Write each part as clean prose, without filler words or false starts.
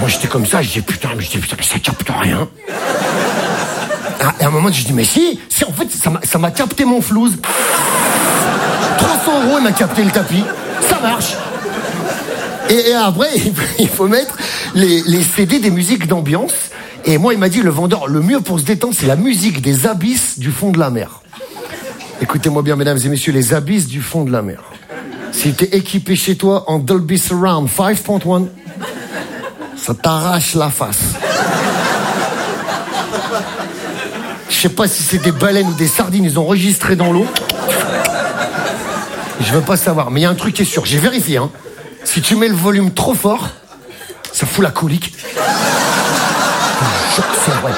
Moi, j'étais comme ça, je dis putain, mais ça capte rien. Et à un moment, je dis, mais si, en fait, ça m'a capté mon flouze. 300 €, il m'a capté le tapis. Ça marche. Et après, il faut mettre les CD des musiques d'ambiance. Et moi, il m'a dit, le vendeur, le mieux pour se détendre, c'est la musique des abysses du fond de la mer. Écoutez-moi bien, mesdames et messieurs, les abysses du fond de la mer. Si t'es équipé chez toi en Dolby Surround 5.1, ça t'arrache la face. Je sais pas si c'est des baleines ou des sardines, ils ont enregistré dans l'eau. Je veux pas savoir, mais il y a un truc qui est sûr, j'ai vérifié, hein. Si tu mets le volume trop fort, ça fout la colique. C'est vrai.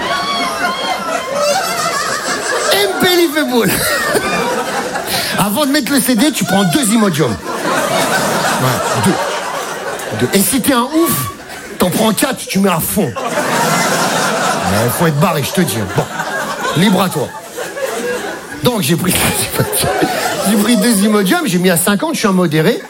Unbelievable. Avant de mettre le CD, tu prends 2 Imodium. Ouais, 2. Et si t'es un ouf, t'en prends 4, tu mets à fond. Il faut être barré, je te dis. Bon, libre à toi. Donc j'ai pris 2 Imodium, j'ai mis à 50, je suis un modéré.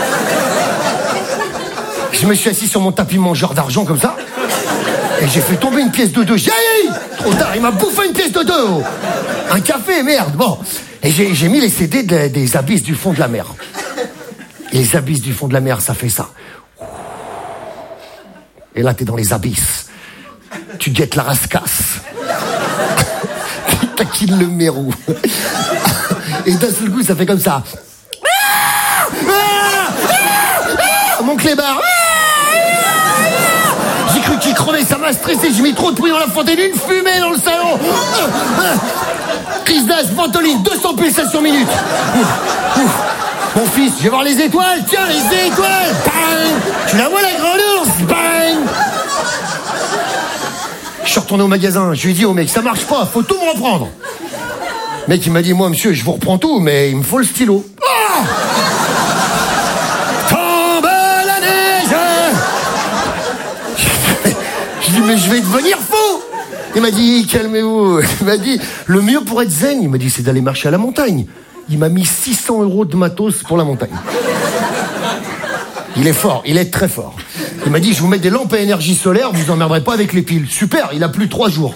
Je me suis assis sur mon tapis mangeur d'argent comme ça. Et j'ai fait tomber une pièce de 2. J'ai trop tard, il m'a bouffé une pièce de 2. Un café, merde. Bon. Et j'ai mis les CD des abysses du fond de la mer. Et les abysses du fond de la mer, ça fait ça. Et là, t'es dans les abysses. Tu guettes la rascasse. Tu taquines le mérou. Et d'un seul coup, ça fait comme ça. Mon clébard. J'ai cru qu'il crevait, ça m'a stressé. J'ai mis trop de bruit dans la fontaine, une fumée dans le salon. Crise d'asthme, ventoline, 200 pulsations minutes. Mon fils, je vais voir les étoiles. Tiens, les étoiles. Bang. Tu la vois, la grande ours. Bang. Je suis retourné au magasin. Je lui ai dit au mec, ça marche pas, faut tout me reprendre. Le mec, il m'a dit, moi, monsieur, je vous reprends tout, mais il me faut le stylo. Oh tombe la neige. Je dis, mais je vais devenir fou. Il m'a dit, calmez-vous. Il m'a dit, le mieux pour être zen, il m'a dit, c'est d'aller marcher à la montagne. Il m'a mis 600 € de matos pour la montagne. Il est fort, il est très fort. Il m'a dit, je vous mets des lampes à énergie solaire, vous emmerderez pas avec les piles. Super, il a plu 3 jours.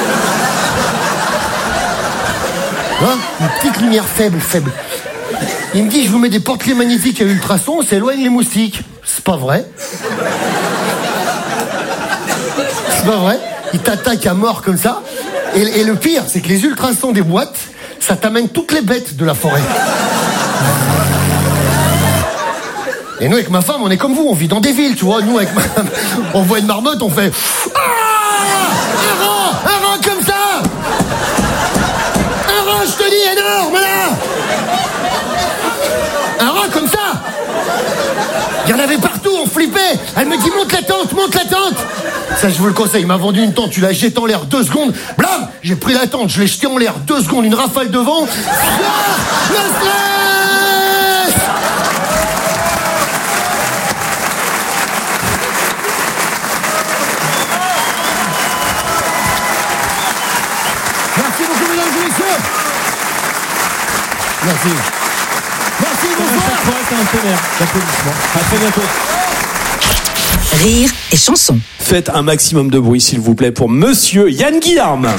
Hein, une petite lumière faible. Il me dit, je vous mets des porte-clés magnétiques à ultrasons, ça éloigne les moustiques. C'est pas vrai. C'est pas vrai. Il t'attaque à mort comme ça. Et le pire, c'est que les ultrasons des boîtes, ça t'amène toutes les bêtes de la forêt. Et nous, avec ma femme, on est comme vous, on vit dans des villes, tu vois. Nous, avec on voit une marmotte, on fait... Un rang comme ça. Un rang, je te dis, énorme, là. Un rang comme ça. Il y en avait partout, on flippait. Elle me dit, monte la tente. Ça, je vous le conseille, il m'a vendu une tente, tu la jettes en l'air 2 secondes. Blam, j'ai pris la tente, je l'ai jetée en l'air 2 secondes, une rafale de vent. Le stress. Merci beaucoup, mesdames et messieurs. Merci, bonsoir. C'est un tonnerre d'applaudissements. À très bientôt. Rire et chanson. Faites un maximum de bruit, s'il vous plaît, pour Monsieur Yann Guillarme.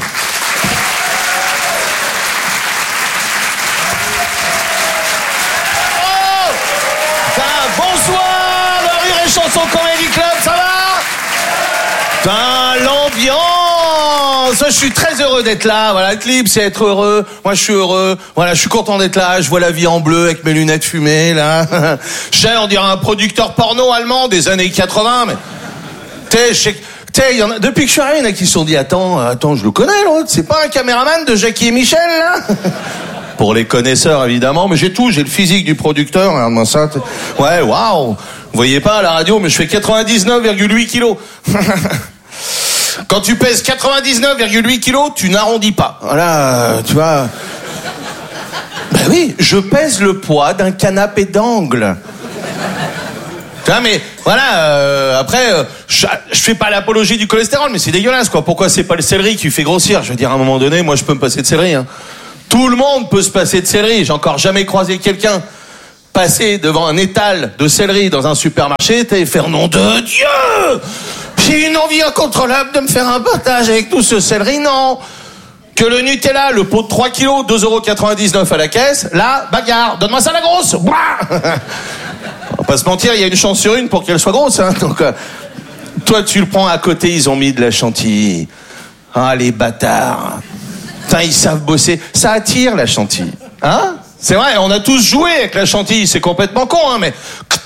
Bonsoir, le Rire et Chanson Comedy Club, ça va? L'ambiance. Je suis très heureux d'être là. Voilà, être libre, c'est être heureux. Moi, je suis heureux. Voilà, je suis content d'être là. Je vois la vie en bleu avec mes lunettes fumées, là. On dirait un producteur porno allemand des années 80, mais... depuis que je suis arrivé, il y en a qui se sont dit, attends, je le connais, l'autre. C'est pas un caméraman de Jackie et Michel, là? Pour les connaisseurs, évidemment, mais j'ai tout. J'ai le physique du producteur. Regarde-moi ça. Ouais, waouh. Vous voyez pas à la radio, mais je fais 99,8 kilos. Quand tu pèses 99,8 kilos, tu n'arrondis pas. Voilà, tu vois. Ben oui, je pèse le poids d'un canapé d'angle. Tu vois, mais voilà, après, je fais pas l'apologie du cholestérol, mais c'est dégueulasse, quoi. Pourquoi c'est pas le céleri qui fait grossir? Je veux dire, à un moment donné, moi, je peux me passer de céleri, hein. Tout le monde peut se passer de céleri. J'ai encore jamais croisé quelqu'un passer devant un étal de céleri dans un supermarché et faire nom de Dieu! J'ai une envie incontrôlable de me faire un partage avec tout ce céleri, non. Que le Nutella, le pot de 3 kilos, 2,99 € à la caisse, là, bagarre, donne-moi ça la grosse. On va pas se mentir, il y a une chance sur une pour qu'elle soit grosse. Hein. Donc, toi, tu le prends à côté, ils ont mis de la chantilly. Ah, les bâtards. Putain, ils savent bosser. Ça attire, la chantilly. Hein? C'est vrai, on a tous joué avec la chantilly, c'est complètement con, hein, mais...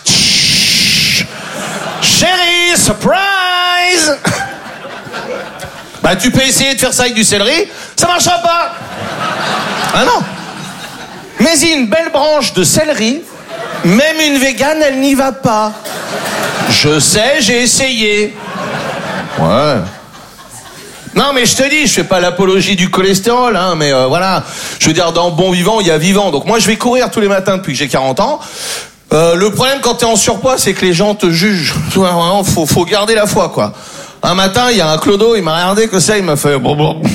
Chérie, surprise! Bah, tu peux essayer de faire ça avec du céleri, ça marchera pas! Ah non! Mais une belle branche de céleri, même une végane, elle n'y va pas. Je sais, j'ai essayé. Ouais. Non, mais je te dis, je fais pas l'apologie du cholestérol, hein, mais voilà. Je veux dire, dans bon vivant, il y a vivant. Donc moi, je vais courir tous les matins depuis que j'ai 40 ans. Le problème, quand t'es en surpoids, c'est que les gens te jugent. Vraiment, faut garder la foi, quoi. Un matin, il y a un clodo, il m'a regardé que ça, il m'a fait...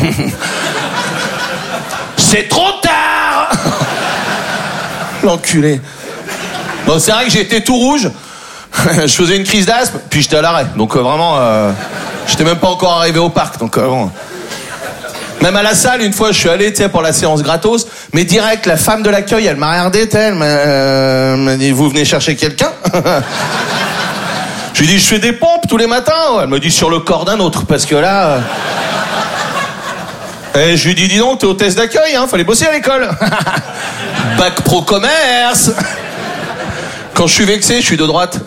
C'est trop tard. L'enculé. Bon, c'est vrai que j'étais tout rouge. Je faisais une crise d'asthme, puis j'étais à l'arrêt. Donc vraiment, j'étais même pas encore arrivé au parc. Donc bon. Même à la salle, une fois, je suis allé, tu sais, pour la séance gratos, mais direct, la femme de l'accueil, elle m'a regardé, elle m'a dit, vous venez chercher quelqu'un? Je lui dis, je fais des pompes tous les matins. Elle me dit, sur le corps d'un autre, parce que là... Et je lui dis, dis donc, t'es hôtesse d'accueil, hein, fallait bosser à l'école. Bac pro commerce. Quand je suis vexé, je suis de droite.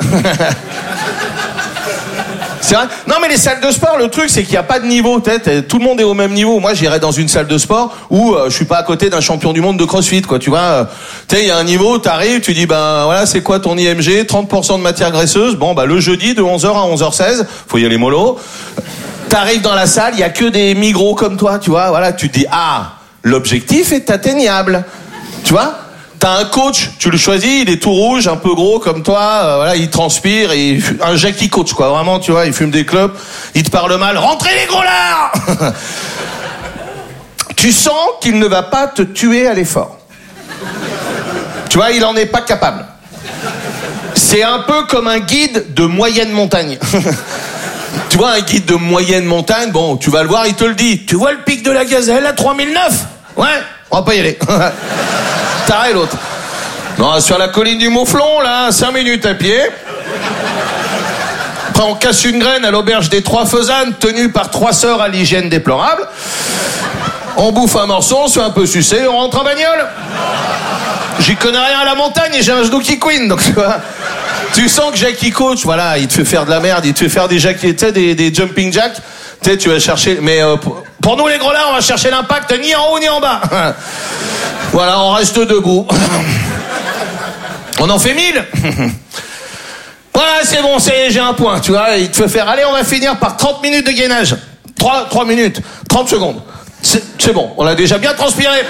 C'est vrai. Non, mais les salles de sport, le truc, c'est qu'il n'y a pas de niveau. Tout le monde est au même niveau. Moi, j'irais dans une salle de sport où je suis pas à côté d'un champion du monde de CrossFit, quoi. Tu vois, il y a un niveau, t'arrives, tu dis, ben voilà, c'est quoi ton IMG? 30% de matière graisseuse. Bon, bah le jeudi de 11h à 11h16, faut y aller mollo. T'arrives dans la salle, il y a que des migros comme toi, tu vois. Voilà, tu te dis, ah, l'objectif est atteignable. Tu vois? T'as un coach, tu le choisis, il est tout rouge, un peu gros comme toi, voilà, il transpire, un Jackie coach, quoi, vraiment, tu vois, il fume des clopes, il te parle mal, rentrez les gros lards. Tu sens qu'il ne va pas te tuer à l'effort. Tu vois, il en est pas capable. C'est un peu comme un guide de moyenne montagne. Tu vois, un guide de moyenne montagne, bon, tu vas le voir, il te le dit. Tu vois le pic de la Gazelle à 3009? Ouais, on va pas y aller. Taré l'autre. Non, sur la colline du Mouflon, là, 5 minutes à pied. Après, on casse une graine à l'auberge des Trois Faisanes, tenue par 3 sœurs à l'hygiène déplorable. On bouffe un morceau, on se fait un peu sucer, on rentre en bagnole. J'y connais rien à la montagne et j'ai un genou qui couine, donc tu vois. Tu sens que Jackie Coach, voilà, il te fait faire de la merde, il te fait faire des jumping jacks. Tu sais, tu vas chercher, mais pour nous les gros là, on va chercher l'impact ni en haut ni en bas. Voilà, on reste debout. On en fait 1000. Voilà, c'est bon, j'ai un point, tu vois. Il te fait faire, allez, on va finir par 30 minutes de gainage. 3 minutes, 30 secondes. C'est bon, on l'a déjà bien transpiré.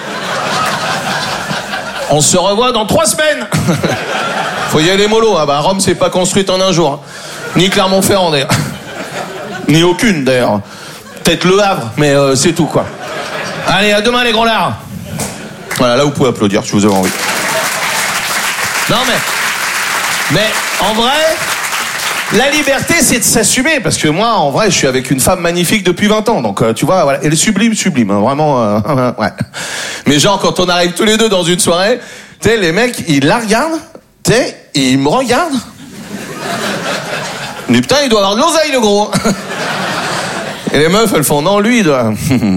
On se revoit dans 3 semaines. Faut y aller mollo. Ah bah, Rome, c'est pas construite en un jour. Ni Clermont-Ferrand, d'ailleurs. Ni aucune, d'ailleurs. Peut-être Le Havre, mais c'est tout, quoi. Allez, à demain, les gros lards. Voilà, là, vous pouvez applaudir, si vous avez envie. Non, mais en vrai, la liberté, c'est de s'assumer. Parce que moi, en vrai, je suis avec une femme magnifique depuis 20 ans. Donc, tu vois, voilà, elle est sublime, hein, vraiment, ouais. Mais genre, quand on arrive tous les deux dans une soirée, tu sais, les mecs, ils la regardent, tu sais, ils me regardent. Mais putain, il doit avoir de l'oseille, le gros. Et les meufs, elles font, non, lui, il doit...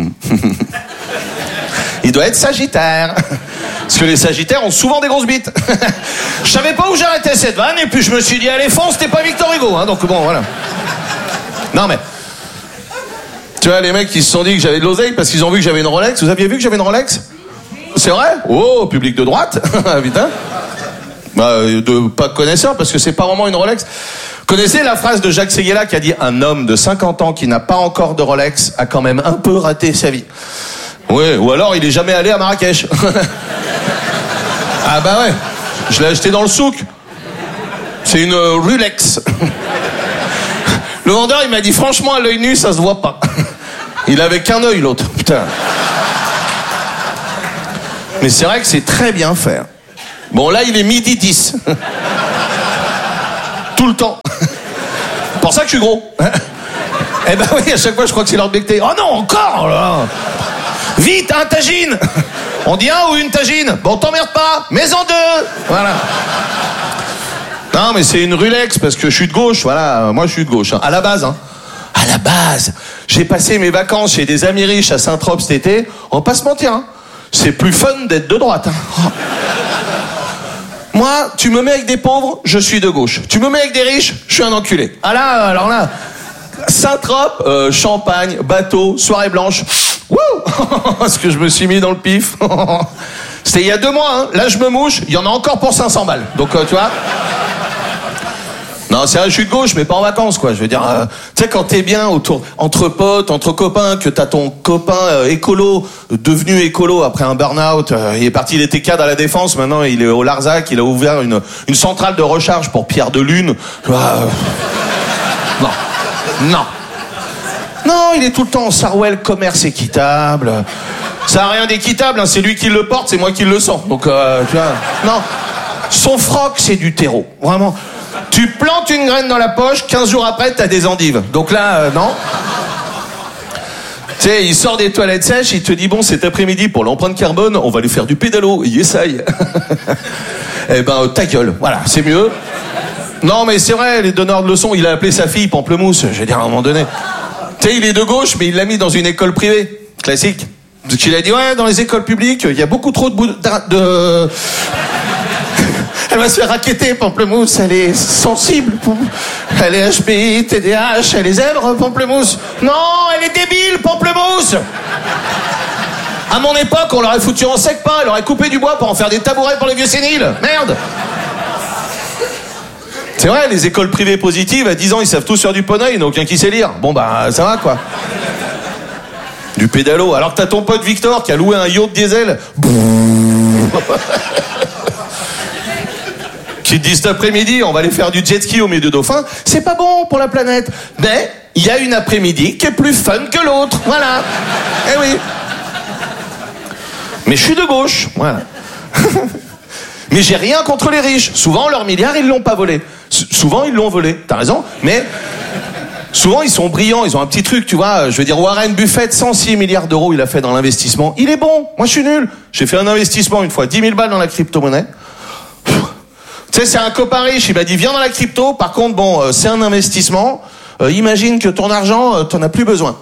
il doit être sagittaire. Parce que les sagittaires ont souvent des grosses bites. Je savais pas où j'arrêtais cette vanne, et puis je me suis dit, allez, fonce, t'es pas Victor Hugo, hein, donc bon, voilà. Non, mais... Tu vois, les mecs, ils se sont dit que j'avais de l'oseille parce qu'ils ont vu que j'avais une Rolex. Vous aviez vu que j'avais une Rolex? C'est vrai? Oh, public de droite. Putain. Bah, pas connaisseur, parce que c'est pas vraiment une Rolex. Connaissez la phrase de Jacques Séguéla qui a dit « Un homme de 50 ans qui n'a pas encore de Rolex a quand même un peu raté sa vie. » Ouais, ou alors il est jamais allé à Marrakech. Ah bah ouais, je l'ai acheté dans le souk. C'est une Rolex. Le vendeur, il m'a dit « Franchement, à l'œil nu, ça se voit pas. » Il avait qu'un œil, l'autre. Putain. Mais c'est vrai que c'est très bien fait. Bon, là, il est 12h10. Tout le temps. Pour ça que je suis gros. Eh ben oui, à chaque fois, je crois que c'est leur becté. Oh non, encore là. Vite, un tagine. On dit un ou une tagine. Bon, t'emmerde pas, mais en deux. Voilà. Non, mais c'est une rulex, parce que je suis de gauche, voilà. Moi, je suis de gauche, hein. À la base, hein. À la base. J'ai passé mes vacances chez des amis riches à Saint-Trope cet été. On va pas se mentir, hein. C'est plus fun d'être de droite, hein. Moi, tu me mets avec des pauvres, je suis de gauche. Tu me mets avec des riches, je suis un enculé. Ah là, alors là, Saint-Trope, champagne, bateau, soirée blanche. Wouh. Ce que je me suis mis dans le pif. C'était il y a 2 mois, hein. Là, je me mouche, il y en a encore pour 500 balles. Donc, tu vois. Non, c'est vrai, je suis de gauche, mais pas en vacances, quoi. Je veux dire, tu sais, quand t'es bien autour, entre potes, entre copains, que t'as ton copain écolo, devenu écolo après un burn-out, il est parti, il était cadre à la Défense, maintenant il est au Larzac, il a ouvert une centrale de recharge pour Pierre de Lune. Non, il est tout le temps en Sarwell, commerce équitable. Ça n'a rien d'équitable, hein, c'est lui qui le porte, c'est moi qui le sens. Donc, tu vois, non. Son froc, c'est du terreau, vraiment. Tu plantes une graine dans la poche, 15 jours après, t'as des endives. Donc là, non. Tu sais, il sort des toilettes sèches, il te dit, bon, cet après-midi, pour l'empreinte carbone, on va lui faire du pédalo. Il essaye. Eh ben, ta gueule. Voilà, c'est mieux. Non, mais c'est vrai, les donneurs de leçons, il a appelé sa fille Pamplemousse. Je veux dire, à un moment donné. Tu sais, il est de gauche, mais il l'a mis dans une école privée. Classique. Donc il a dit, ouais, dans les écoles publiques, il y a beaucoup trop de... Elle va se faire racketter, Pamplemousse, elle est sensible. Elle est HPI, TDAH, elle est zèbre, Pamplemousse. Non, elle est débile, Pamplemousse. À mon époque, on l'aurait foutu en sec pain, elle aurait coupé du bois pour en faire des tabourets pour les vieux séniles. Merde. C'est vrai, les écoles privées positives, à 10 ans, ils savent tous sur du poney, il n'y en a aucun qui sait lire. Bon, bah, ça va, quoi. Du pédalo. Alors que t'as ton pote Victor qui a loué un yacht diesel. Qui te dit cet après-midi, on va aller faire du jet ski au milieu de dauphins. C'est pas bon pour la planète. Mais il y a une après-midi qui est plus fun que l'autre. Voilà. Eh oui. Mais je suis de gauche. Voilà. Mais j'ai rien contre les riches. Souvent, leurs milliards, ils l'ont pas volé. Souvent, ils l'ont volé. T'as raison. Mais souvent, ils sont brillants. Ils ont un petit truc, tu vois. Je veux dire, Warren Buffett, 106 milliards d'euros, il a fait dans l'investissement. Il est bon. Moi, je suis nul. J'ai fait un investissement une fois, 10 000 balles dans la crypto-monnaie. Tu sais, c'est un copain riche, il m'a dit, viens dans la crypto, par contre, bon, c'est un investissement, imagine que ton argent, t'en as plus besoin.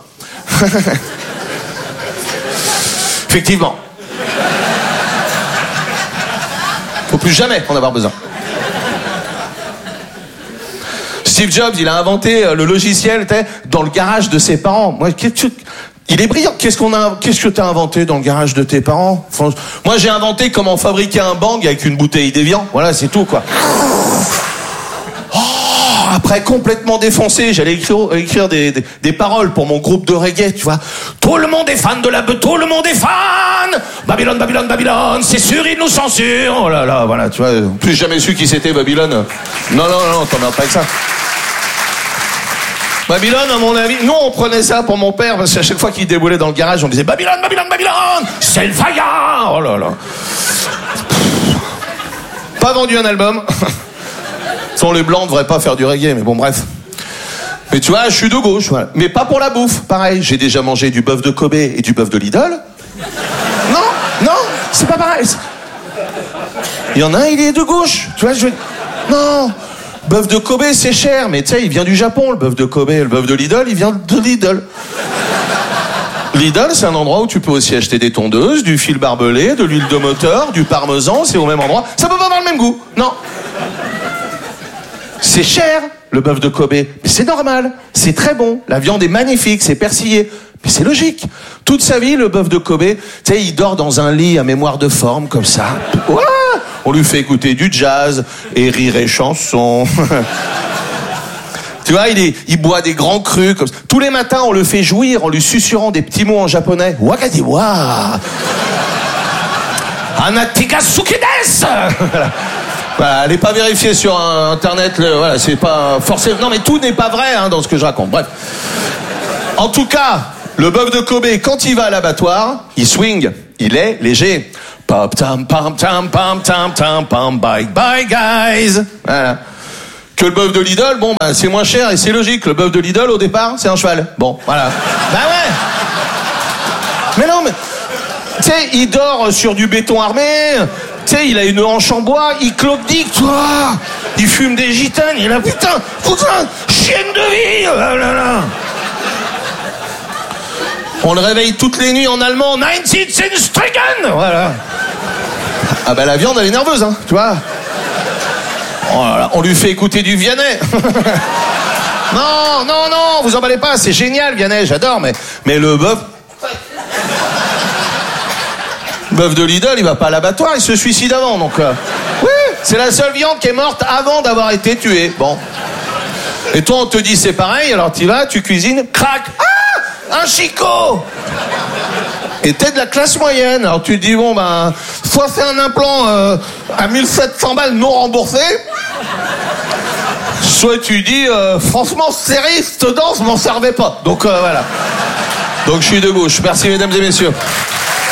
Effectivement. Faut plus jamais en avoir besoin. Steve Jobs, il a inventé le logiciel, dans le garage de ses parents. Moi, il est brillant. Qu'est-ce que t'as inventé dans le garage de tes parents? Moi, j'ai inventé comment fabriquer un bang avec une bouteille d'Évian. Voilà, c'est tout, quoi. Oh, après, complètement défoncé, j'allais écrire des paroles pour mon groupe de reggae, tu vois. Tout le monde est fan tout le monde est fan. Babylone, Babylone, Babylone. C'est sûr, ils nous censurent. Oh là là, voilà, tu vois. Plus jamais su qui c'était, Babylone. Non, t'emmerdes pas avec ça. Babylone, à mon avis, nous on prenait ça pour mon père parce qu'à chaque fois qu'il déboulait dans le garage, on disait Babylone, Babylone, Babylone, c'est le fire. Oh là là. Pas vendu un album. Sans les blancs, devraient pas faire du reggae, mais bon, bref. Mais tu vois, je suis de gauche, voilà. Mais pas pour la bouffe. Pareil, j'ai déjà mangé du bœuf de Kobe et du bœuf de Lidl. Non, c'est pas pareil. Il y en a un, il est de gauche. Tu vois, non. Bœuf de Kobe, c'est cher, mais tu sais, il vient du Japon, le bœuf de Kobe. Le bœuf de Lidl, il vient de Lidl. Lidl, c'est un endroit où tu peux aussi acheter des tondeuses, du fil barbelé, de l'huile de moteur, du parmesan, c'est au même endroit. Ça peut pas avoir le même goût, non. C'est cher, le bœuf de Kobe, mais c'est normal, c'est très bon, la viande est magnifique, c'est persillé. Mais c'est logique. Toute sa vie, le bœuf de Kobe, tu sais, il dort dans un lit à mémoire de forme, comme ça. Ouais, on lui fait écouter du jazz et rire et chansons. Tu vois, il boit des grands crus, comme ça. Tous les matins, on le fait jouir en lui susurrant des petits mots en japonais. Wakadiwa. Anatika sukides. Voilà, elle n'est pas vérifiée sur Internet. Voilà, c'est pas forcément. Non, mais tout n'est pas vrai hein, dans ce que je raconte. Bref. En tout cas, le bœuf de Kobe, quand il va à l'abattoir, il swing, il est léger. Pop tam pam tam pam tam tam pam bye bye guys. Voilà. Que le bœuf de Lidl, bon, bah, c'est moins cher et c'est logique. Le bœuf de Lidl, au départ, c'est un cheval. Bon, voilà. Bah ouais. Mais non, mais... Tu sais, il dort sur du béton armé. Tu sais, il a une hanche en bois. Il clopdique, toi. Il fume des gitanes. Il a putain, chienne de vie. Oh là là. On le réveille toutes les nuits en allemand. 19 Stricken. Voilà. Ah bah la viande, elle est nerveuse, hein, tu vois. Oh là là, on lui fait écouter du Vianney. Non, vous emballez pas, c'est génial, Vianney, j'adore, mais le bœuf... Bœuf de Lidl, il va pas à l'abattoir, il se suicide avant, donc... Oui, c'est la seule viande qui est morte avant d'avoir été tuée, bon. Et toi, on te dit c'est pareil, alors tu vas, tu cuisines, crac, ah, un chicot. Et t'es de la classe moyenne, alors tu te dis, bon, ben, soit fait un implant à 1700 balles non remboursé, soit tu dis, franchement, serré, cette danse m'en servait pas. Donc, voilà. Donc, je suis de gauche. Merci, mesdames et messieurs.